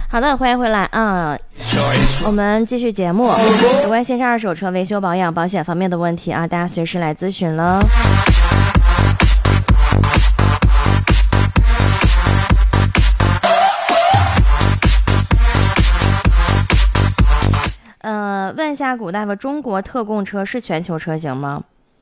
好的，欢迎回来啊！我们继续节目，有关线上二手车维修保养、保险方面的问题啊，大家随时来咨询了。问一下古大夫，中国特供车是全球车型吗？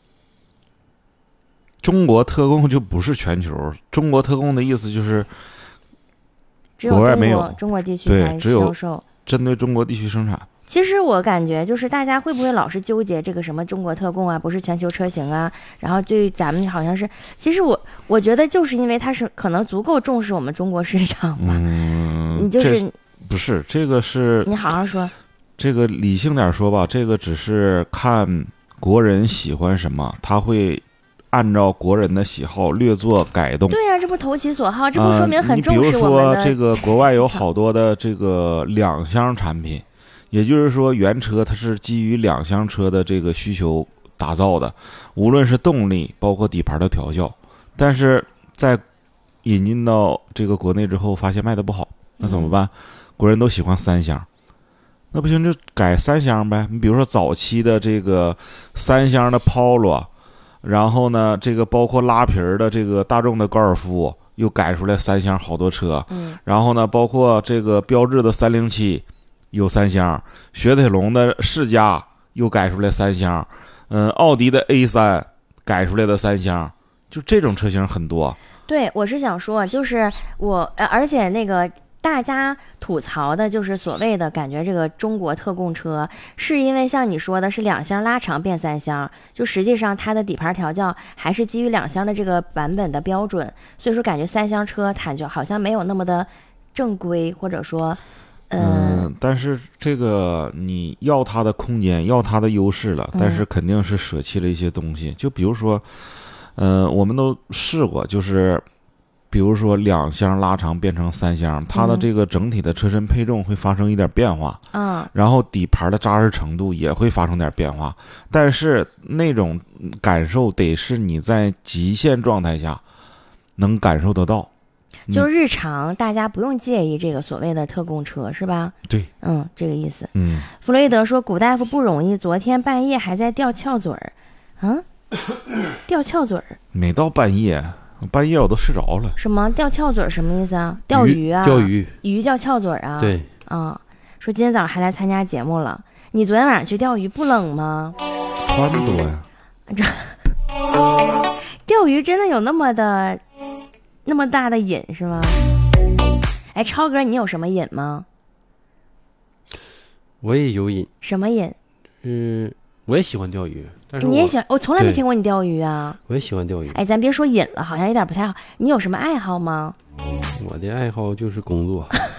中国特供就不是全球，中国特供的意思就是只有国外没有， 中国地区才销售， 针对中国地区生产。 其实我感觉就是大家会不会老是纠结这个什么中国特供啊，不是全球车型啊，然后对咱们好像是，其实我觉得就是因为他是可能足够重视我们中国市场嘛。你就是不是这个是你好好说。 这个理性点说吧，这个只是看国人喜欢什么，他会按照国人的喜好略作改动。 对呀，这不投其所好，这不说明很重视我们的。 你比如说，这个国外有好多的这个两厢产品，也就是说原车它是基于两厢车的这个需求打造的，无论是动力包括底盘的调教，但是在引进到这个国内之后发现卖的不好，那怎么办？国人都喜欢三厢，那不行就改三厢呗。你比如说早期的这个三厢的 Polo， 然后呢这个包括拉皮儿的这个大众的高尔夫又改出来三厢好多车，然后呢包括这个标致的307有三厢，雪铁龙的世嘉又改出来三厢，奥迪的 A3 改出来的三厢，就这种车型很多。 对，我是想说就是而且那个大家吐槽的就是所谓的感觉这个中国特供车，是因为像你说的是两厢拉长变三厢，就实际上它的底盘调教还是基于两厢的这个版本的标准，所以说感觉三厢车它就好像没有那么的正规，或者说但是这个你要它的空间，要它的优势了，但是肯定是舍弃了一些东西。就比如说我们都试过，就是比如说两厢拉长变成三厢，它的这个整体的车身配重会发生一点变化，然后底盘的扎实程度也会发生点变化，但是那种感受得是你在极限状态下能感受得到。 就日常大家不用介意这个所谓的特供车，是吧？ 对， 这个意思。弗洛伊德说古大夫不容易，昨天半夜还在吊翘嘴儿，吊翘嘴儿， 没到半夜我都睡着了。 什么吊翘嘴儿什么意思啊？钓鱼啊？鱼叫翘嘴儿啊？ 对说今天早上还来参加节目了，你昨天晚上去钓鱼不冷吗？ 穿得多呀。 钓鱼真的有那么大的瘾是吗？哎，超哥，你有什么瘾吗？ 我也有瘾。 什么瘾？ 我也喜欢钓鱼，但是你也喜欢？我从来没听过你钓鱼啊。 我也喜欢钓鱼。 哎，咱别说瘾了，好像有点不太好。你有什么爱好吗？ 我的爱好就是工作。